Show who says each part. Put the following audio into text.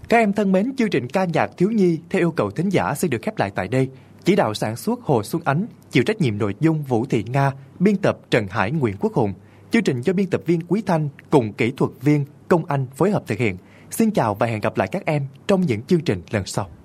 Speaker 1: Các em thân mến, chương trình ca nhạc thiếu nhi theo yêu cầu thính giả sẽ được khép lại tại đây. Chỉ đạo sản xuất Hồ Xuân Ánh, chịu trách nhiệm nội dung Vũ Thị Nga, biên tập Trần Hải, Nguyễn Quốc Hùng. Chương trình do biên tập viên Quý Thanh cùng kỹ thuật viên Công Anh phối hợp thực hiện. Xin chào và hẹn gặp lại các em trong những chương trình lần sau.